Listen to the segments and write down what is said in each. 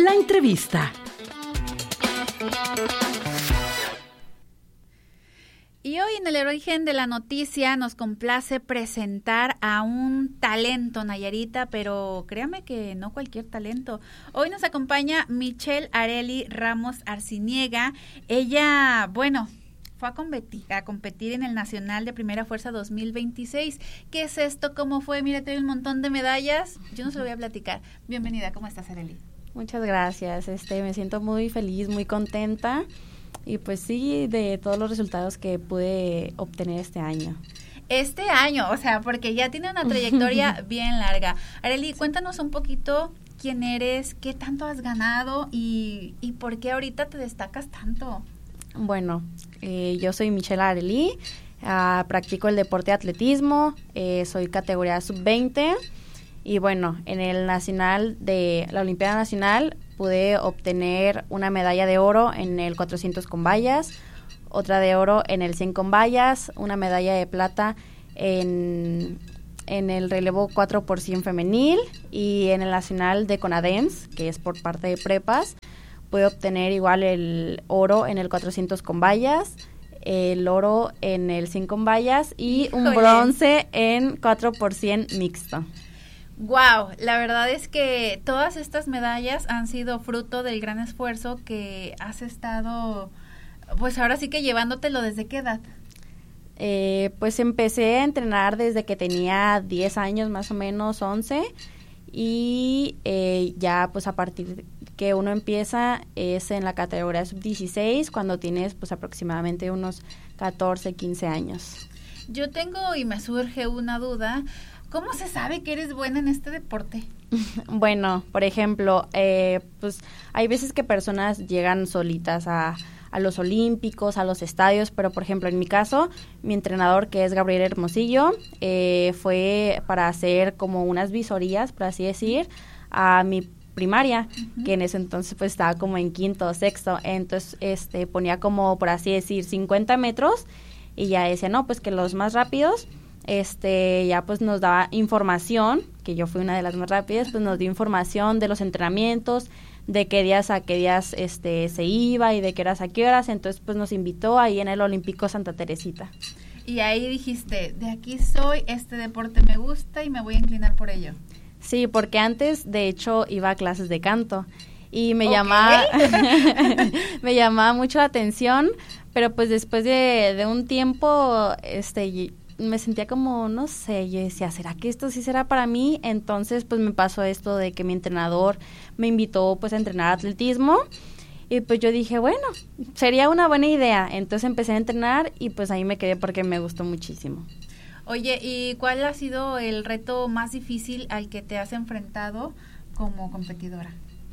La entrevista. Y hoy en el origen de la noticia nos complace presentar a un talento, Nayarita, pero créame que no cualquier talento. Hoy nos acompaña Michelle Arely Ramos Arciniega. Ella, fue a competir en el Nacional de Primera Fuerza 2026. ¿Qué es esto? ¿Cómo fue? Mira, te doy un montón de medallas. Yo no se lo voy a platicar. Bienvenida, ¿cómo estás, Arely? Muchas gracias. Me siento muy feliz, muy contenta. Y pues sí, de todos los resultados que pude obtener este año. Este año, o sea, porque ya tiene una trayectoria bien larga. Arely, cuéntanos un poquito quién eres, qué tanto has ganado y por qué ahorita te destacas tanto. Bueno, yo soy Michelle Arely, practico el deporte de atletismo, soy categoría sub-20 y bueno, en el nacional de la Olimpiada Nacional pude obtener una medalla de oro en el 400 con vallas, otra de oro en el 100 con vallas, una medalla de plata en el relevo 4x100 femenil y en el nacional de CONADENS, que es por parte de prepas, pude obtener igual el oro en el 400 con vallas, el oro en el 100 con vallas y un bronce en 4x100 mixto. Wow, la verdad es que todas estas medallas han sido fruto del gran esfuerzo que has estado, pues ahora sí que llevándotelo. ¿Desde qué edad? Pues empecé a entrenar desde que tenía 10 años, más o menos 11, y ya pues a partir que uno empieza es en la categoría sub-16, cuando tienes pues aproximadamente unos 14, 15 años. Yo tengo y me surge una duda. ¿Cómo se sabe que eres buena en este deporte? Bueno, por ejemplo, pues hay veces que personas llegan solitas a los olímpicos, a los estadios, pero por ejemplo en mi caso, mi entrenador, que es Gabriel Hermosillo, fue para hacer como unas visorías, por así decir, a mi primaria, que en ese entonces pues estaba como en quinto o sexto, entonces ponía como, por así decir, 50 metros y ya decía, no, pues que los más rápidos, ya pues nos daba información, que yo fui una de las más rápidas, pues nos dio información de los entrenamientos, de qué días a qué días se iba y de qué horas a qué horas, entonces pues nos invitó ahí en el Olímpico Santa Teresita. Y ahí dijiste, de aquí soy, este deporte me gusta y me voy a inclinar por ello. Sí, porque antes de hecho iba a clases de canto y me llamaba me llamaba mucho la atención, pero pues después de un tiempo me sentía como, no sé, yo decía, ¿será que esto sí será para mí? Entonces, pues me pasó esto de que mi entrenador me invitó pues a entrenar atletismo y pues yo dije, bueno, sería una buena idea. Entonces empecé a entrenar y pues ahí me quedé porque me gustó muchísimo. Oye, ¿y cuál ha sido el reto más difícil al que te has enfrentado como competidora?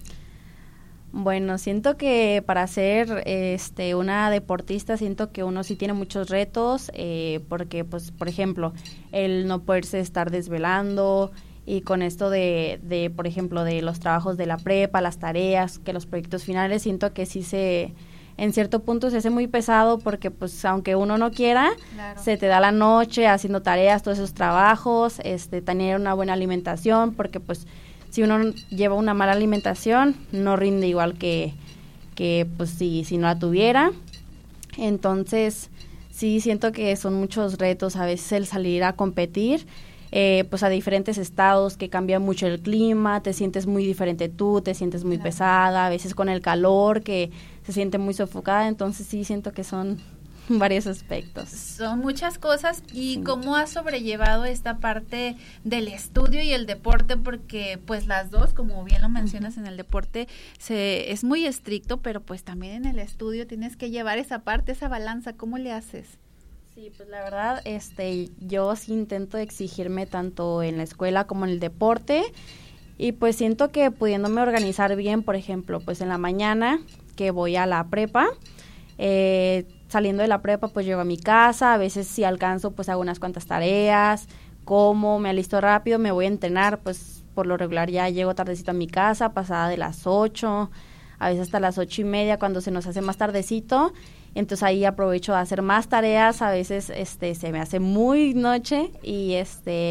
Bueno, siento que para ser una deportista, siento que uno sí tiene muchos retos, porque, pues, por ejemplo, el no poderse estar desvelando y con esto de, por ejemplo, de los trabajos de la prepa, las tareas, que los proyectos finales, siento que sí en cierto punto se hace muy pesado porque, pues, aunque uno no quiera, claro, se te da la noche haciendo tareas, todos esos trabajos, tener una buena alimentación, porque, pues, si uno lleva una mala alimentación, no rinde igual que pues si no la tuviera. Entonces, sí siento que son muchos retos a veces el salir a competir, pues a diferentes estados, que cambia mucho el clima, te sientes muy diferente tú, te sientes muy pesada, a veces con el calor que se siente muy sofocada, entonces sí siento que son varios aspectos. Son muchas cosas. ¿Y sí, cómo has sobrellevado esta parte del estudio y el deporte? Porque pues las dos, como bien lo mencionas, en el deporte es muy estricto, pero pues también en el estudio tienes que llevar esa parte, esa balanza. ¿Cómo le haces? Sí, pues la verdad, yo sí intento exigirme tanto en la escuela como en el deporte, y pues siento que pudiéndome organizar bien, por ejemplo, pues en la mañana que voy a la prepa, saliendo de la prepa pues llego a mi casa, a veces si alcanzo pues hago unas cuantas tareas, como me alisto rápido, me voy a entrenar, pues por lo regular ya llego tardecito a mi casa, pasada de las 8, a veces hasta las 8:30 cuando se nos hace más tardecito, entonces ahí aprovecho a hacer más tareas, a veces se me hace muy noche y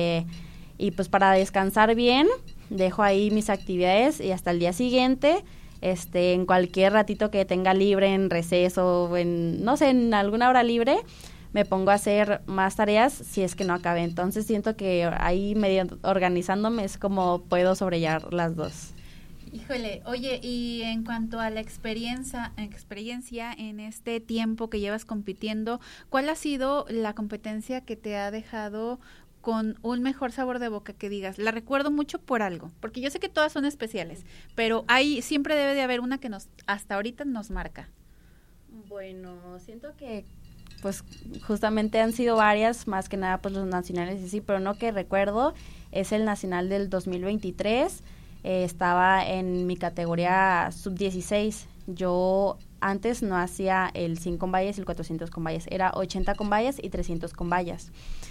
y pues para descansar bien dejo ahí mis actividades y hasta el día siguiente en cualquier ratito que tenga libre, en receso, no sé, en alguna hora libre, me pongo a hacer más tareas si es que no acabé. Entonces siento que ahí medio organizándome es como puedo sobrellevar las dos. Híjole, oye, y en cuanto a la experiencia en este tiempo que llevas compitiendo, ¿cuál ha sido la competencia que te ha dejado con un mejor sabor de boca, que digas, la recuerdo mucho por algo? Porque yo sé que todas son especiales, pero siempre debe de haber una que hasta ahorita nos marca. Bueno, siento que pues justamente han sido varias, más que nada pues los nacionales y sí, pero no que recuerdo, es el nacional del 2023. Estaba en mi categoría sub-16. Yo antes no hacía el 100 con vallas y el 400 con vallas, era 80 con vallas y 300 con vallas.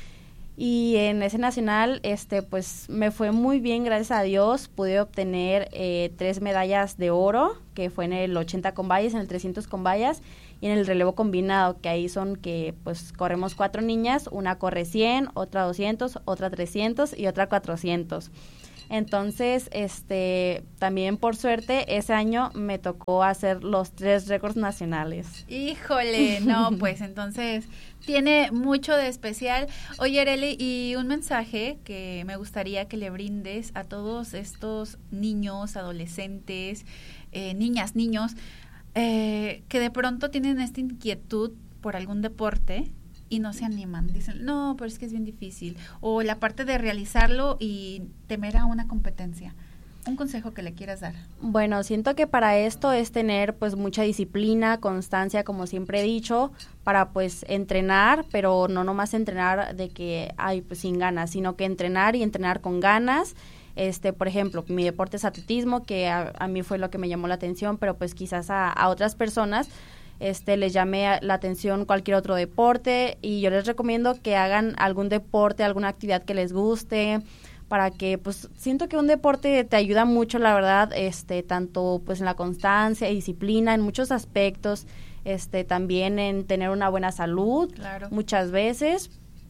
Y en ese nacional, pues me fue muy bien, gracias a Dios. Pude obtener 3 medallas de oro, que fue en el 80 con vallas, en el 300 con vallas y en el relevo combinado, que ahí son que pues corremos 4 niñas, una corre 100, otra 200, otra 300 y otra 400. Entonces, también por suerte, ese año me tocó hacer los 3 récords nacionales. Híjole, no, pues entonces tiene mucho de especial. Oye, Arely, y un mensaje que me gustaría que le brindes a todos estos niños, adolescentes, niñas, niños, que de pronto tienen esta inquietud por algún deporte y no se animan, dicen, no, pero es que es bien difícil, o la parte de realizarlo y temer a una competencia. ¿Un consejo que le quieras dar? Bueno, siento que para esto es tener pues mucha disciplina, constancia, como siempre he dicho, para pues entrenar, pero no nomás entrenar de que, pues sin ganas, sino que entrenar y entrenar con ganas. Por ejemplo, mi deporte es atletismo, que a mí fue lo que me llamó la atención, pero pues quizás a otras personas les llame la atención cualquier otro deporte, y yo les recomiendo que hagan algún deporte, alguna actividad que les guste, para que pues siento que un deporte te ayuda mucho, la verdad, tanto pues en la constancia y disciplina, en muchos aspectos, también en tener una buena salud, claro, muchas veces.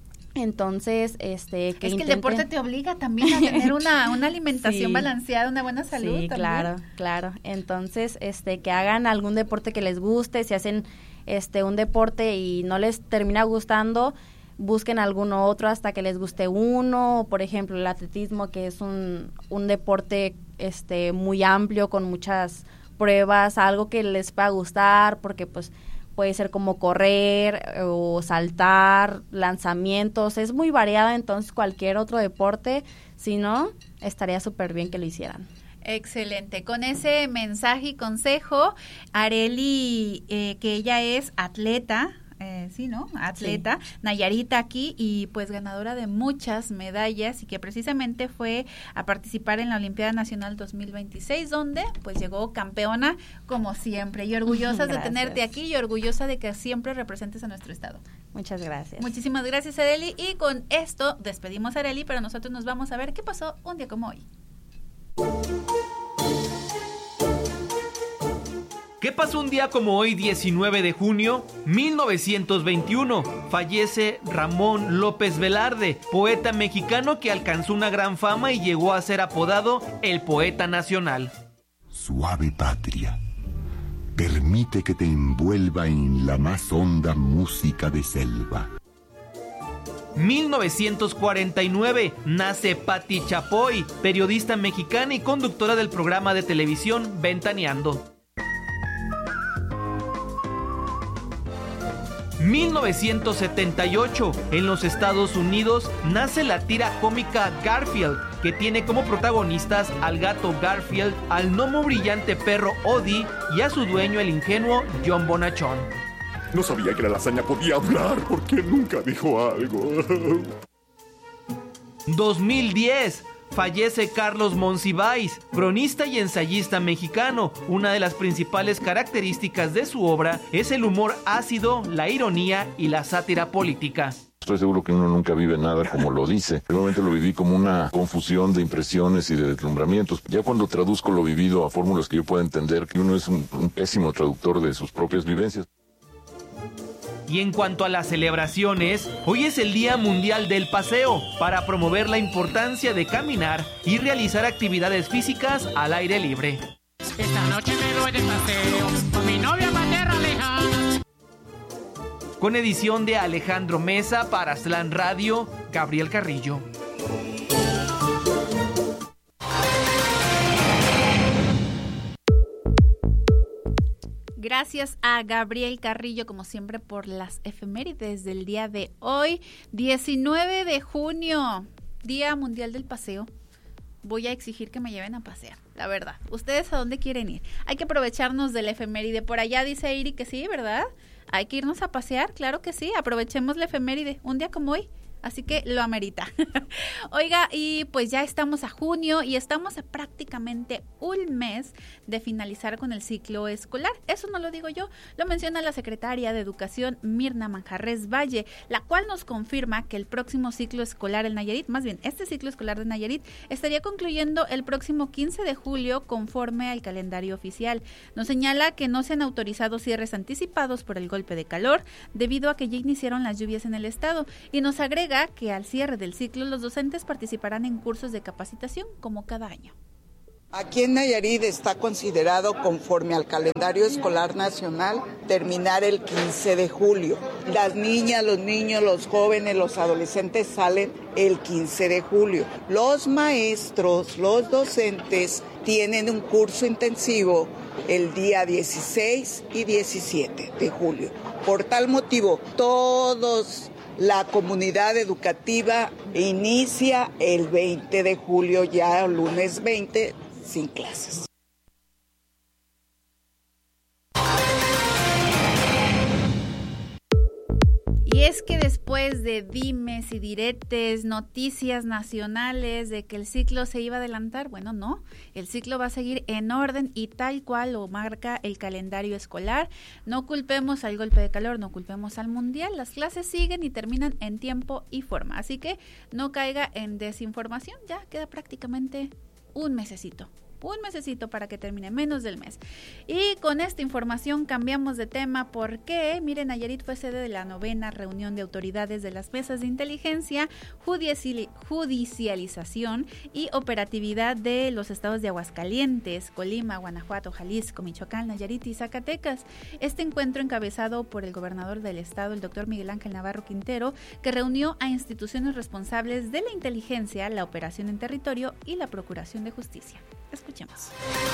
Entonces, que el deporte te obliga también a tener una alimentación balanceada, una buena salud. Sí, también. Claro. Entonces, que hagan algún deporte que les guste. Si hacen un deporte y no les termina gustando, busquen algún otro hasta que les guste uno. Por ejemplo, el atletismo, que es un deporte muy amplio, con muchas pruebas, algo que les pueda gustar, porque pues puede ser como correr o saltar, lanzamientos, es muy variado. Entonces cualquier otro deporte, si no, estaría súper bien que lo hicieran. Excelente. Con ese mensaje y consejo, Arely, que ella es atleta, sí, ¿no? Atleta, sí. Nayarita aquí, y pues ganadora de muchas medallas, y que precisamente fue a participar en la Olimpiada Nacional 2026, donde pues llegó campeona como siempre, y orgullosa de tenerte aquí y orgullosa de que siempre representes a nuestro estado. Muchas gracias. Muchísimas gracias, Arely, y con esto despedimos a Arely, pero nosotros nos vamos a ver qué pasó un día como hoy. ¿Qué pasó un día como hoy, 19 de junio? 1921. Fallece Ramón López Velarde, poeta mexicano que alcanzó una gran fama y llegó a ser apodado el poeta nacional. Suave patria, permite que te envuelva en la más honda música de selva. 1949. Nace Patti Chapoy, periodista mexicana y conductora del programa de televisión Ventaneando. 1978. En los Estados Unidos nace la tira cómica Garfield, que tiene como protagonistas al gato Garfield, al gnomo brillante perro Odie y a su dueño, el ingenuo John Bonachón. No sabía que la lasaña podía hablar, porque nunca dijo algo. 2010. Fallece Carlos Monsiváis, cronista y ensayista mexicano. Una de las principales características de su obra es el humor ácido, la ironía y la sátira política. Estoy seguro que uno nunca vive nada como lo dice. Realmente lo viví como una confusión de impresiones y de deslumbramientos. Ya cuando traduzco lo vivido a fórmulas que yo pueda entender, que uno es un pésimo traductor de sus propias vivencias. Y en cuanto a las celebraciones, hoy es el Día Mundial del Paseo, para promover la importancia de caminar y realizar actividades físicas al aire libre. Esta noche me voy de paseo con mi novia pa' tierra lejana. Con edición de Alejandro Mesa para Aztlán Radio, Gabriel Carrillo. Gracias a Gabriel Carrillo, como siempre, por las efemérides del día de hoy, 19 de junio, Día Mundial del Paseo. Voy a exigir que me lleven a pasear, la verdad. ¿Ustedes a dónde quieren ir? Hay que aprovecharnos de la efeméride. Por allá dice Iri que sí, ¿verdad? Hay que irnos a pasear, claro que sí. Aprovechemos la efeméride, un día como hoy. Así que lo amerita. Oiga, y pues ya estamos a junio y estamos a prácticamente un mes de finalizar con el ciclo escolar. Eso no lo digo yo, lo menciona la secretaria de Educación, Mirna Manjarres Valle, la cual nos confirma que el próximo ciclo escolar en Nayarit, más bien este ciclo escolar de Nayarit, estaría concluyendo el próximo 15 de julio conforme al calendario oficial. Nos señala que no se han autorizado cierres anticipados por el golpe de calor debido a que ya iniciaron las lluvias en el estado, y nos agrega que al cierre del ciclo los docentes participarán en cursos de capacitación como cada año. Aquí en Nayarit está considerado, conforme al calendario escolar nacional, terminar el 15 de julio. Las niñas, los niños, los jóvenes, los adolescentes salen el 15 de julio. Los maestros, los docentes tienen un curso intensivo el día 16 y 17 de julio. Por tal motivo, la comunidad educativa inicia el 20 de julio, ya lunes 20, sin clases. Y es que después de dimes y diretes, noticias nacionales de que el ciclo se iba a adelantar, bueno, no, el ciclo va a seguir en orden y tal cual lo marca el calendario escolar. No culpemos al golpe de calor, no culpemos al mundial, las clases siguen y terminan en tiempo y forma, así que no caiga en desinformación, ya queda prácticamente un mesecito para que termine, menos del mes. Y con esta información cambiamos de tema porque, miren, Nayarit fue sede de la 9ª reunión de autoridades de las mesas de inteligencia, judicialización y operatividad de los estados de Aguascalientes, Colima, Guanajuato, Jalisco, Michoacán, Nayarit y Zacatecas. Este encuentro, encabezado por el gobernador del estado, el doctor Miguel Ángel Navarro Quintero, que reunió a instituciones responsables de la inteligencia, la operación en territorio y la procuración de justicia. Escuchemos.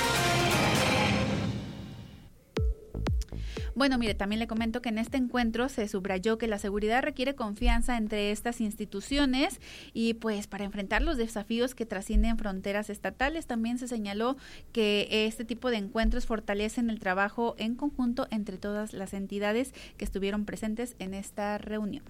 Bueno, mire, también le comento que en este encuentro se subrayó que la seguridad requiere confianza entre estas instituciones y pues para enfrentar los desafíos que trascienden fronteras estatales. También se señaló que este tipo de encuentros fortalecen el trabajo en conjunto entre todas las entidades que estuvieron presentes en esta reunión.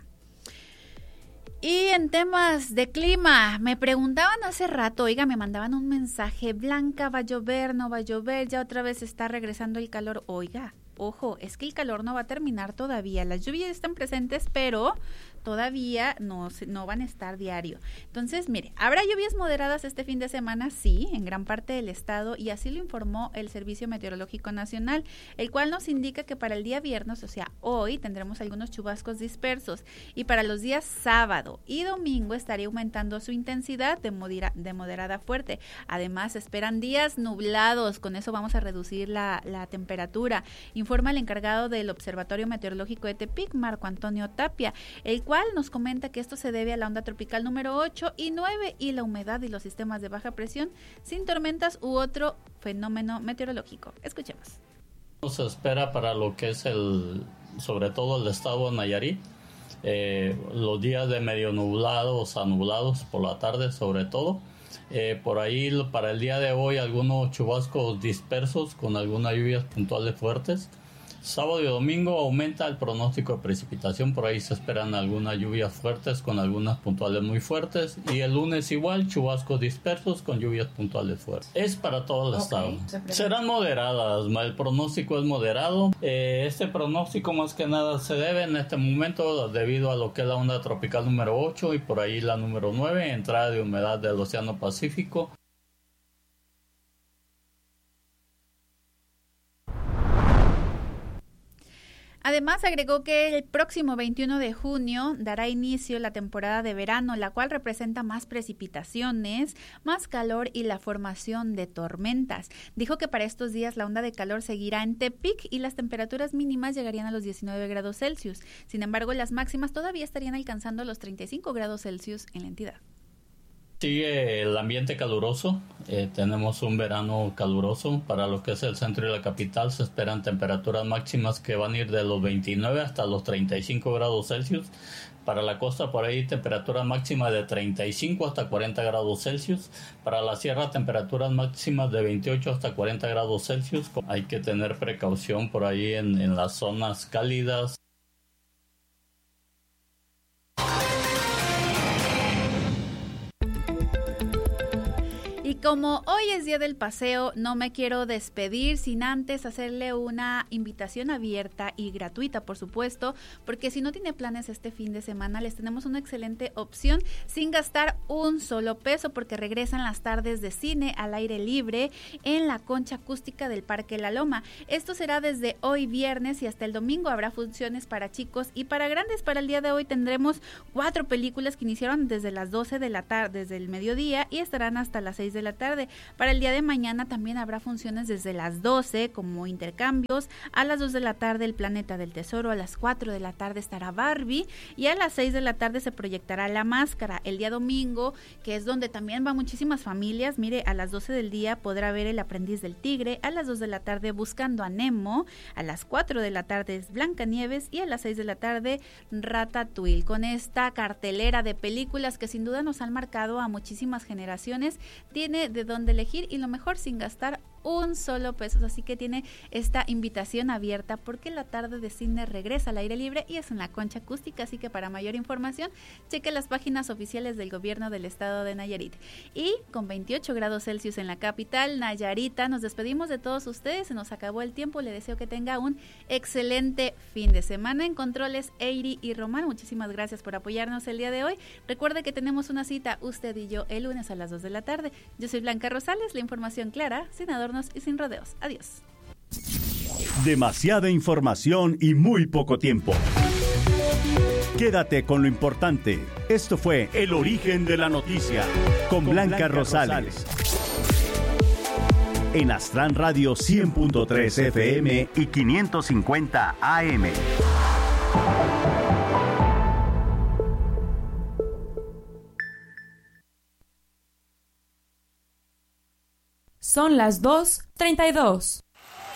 Y en temas de clima, me preguntaban hace rato, oiga, me mandaban un mensaje, Blanca, ¿va a llover? ¿No va a llover? Ya otra vez está regresando el calor. Oiga, ojo, es que el calor no va a terminar todavía. Las lluvias están presentes, pero todavía no van a estar diario. Entonces, mire, ¿habrá lluvias moderadas este fin de semana? Sí, en gran parte del estado, y así lo informó el Servicio Meteorológico Nacional, el cual nos indica que para el día viernes, o sea, hoy, tendremos algunos chubascos dispersos, y para los días sábado y domingo estaría aumentando su intensidad de moderada a fuerte. Además, esperan días nublados, con eso vamos a reducir la temperatura, informa el encargado del Observatorio Meteorológico de Tepic, Marco Antonio Tapia, el cual nos comenta que esto se debe a la onda tropical número 8 y 9 y la humedad y los sistemas de baja presión sin tormentas u otro fenómeno meteorológico. Escuchemos. Se espera para lo que es sobre todo el estado de Nayarit, los días de medio nublados a nublados por la tarde sobre todo. Por ahí para el día de hoy algunos chubascos dispersos con algunas lluvias puntuales fuertes. Sábado y domingo aumenta el pronóstico de precipitación, por ahí se esperan algunas lluvias fuertes con algunas puntuales muy fuertes, y el lunes igual chubascos dispersos con lluvias puntuales fuertes. Es para todo el estado. Serán moderadas, el pronóstico es moderado. Este pronóstico más que nada se debe en este momento debido a lo que es la onda tropical número 8 y por ahí la número 9, entrada de humedad del Océano Pacífico. Además, agregó que el próximo 21 de junio dará inicio la temporada de verano, la cual representa más precipitaciones, más calor y la formación de tormentas. Dijo que para estos días la onda de calor seguirá en Tepic y las temperaturas mínimas llegarían a los 19 grados Celsius. Sin embargo, las máximas todavía estarían alcanzando los 35 grados Celsius en la entidad. Sigue el ambiente caluroso, tenemos un verano caluroso. Para lo que es el centro y la capital se esperan temperaturas máximas que van a ir de los 29 hasta los 35 grados Celsius. Para la costa por ahí temperatura máxima de 35 hasta 40 grados Celsius. Para la sierra temperaturas máximas de 28 hasta 40 grados Celsius. Hay que tener precaución por ahí en las zonas cálidas. Y como hoy es día del paseo, no me quiero despedir sin antes hacerle una invitación abierta y gratuita, por supuesto, porque si no tiene planes este fin de semana, les tenemos una excelente opción sin gastar un solo peso, porque regresan las tardes de cine al aire libre en la Concha Acústica del Parque La Loma. Esto será desde hoy viernes y hasta el domingo. Habrá funciones para chicos y para grandes. Para el día de hoy tendremos 4 películas que iniciaron desde las 12 de la tarde, desde el mediodía, y estarán hasta las 6 de la tarde. Para el día de mañana también habrá funciones desde las 12 como intercambios, a las 2 de la tarde El Planeta del Tesoro, a las 4 de la tarde estará Barbie y a las 6 de la tarde se proyectará La Máscara. El día domingo, que es donde también van muchísimas familias, mire, a las 12 del día podrá ver El Aprendiz del Tigre, a las 2 de la tarde Buscando a Nemo, a las 4 de la tarde es Blancanieves y a las 6 de la tarde Ratatouille. Con esta cartelera de películas que sin duda nos han marcado a muchísimas generaciones, tiene de dónde elegir y lo mejor sin gastar un solo peso, así que tiene esta invitación abierta porque la tarde de cine regresa al aire libre y es en la Concha Acústica, así que para mayor información cheque las páginas oficiales del gobierno del estado de Nayarit. Y con 28 grados Celsius en la capital Nayarita, nos despedimos de todos ustedes, se nos acabó el tiempo, le deseo que tenga un excelente fin de semana. En controles Eiri y Román, muchísimas gracias por apoyarnos el día de hoy. Recuerde que tenemos una cita usted y yo el lunes a las 2 de la tarde. Yo soy Blanca Rosales, la información clara, sin adornos y sin rodeos. Adiós. Demasiada información y muy poco tiempo. Quédate con lo importante. Esto fue El Origen de la Noticia con Blanca Rosales. En Astran Radio 100.3 FM y 550 AM. Son las 2:32.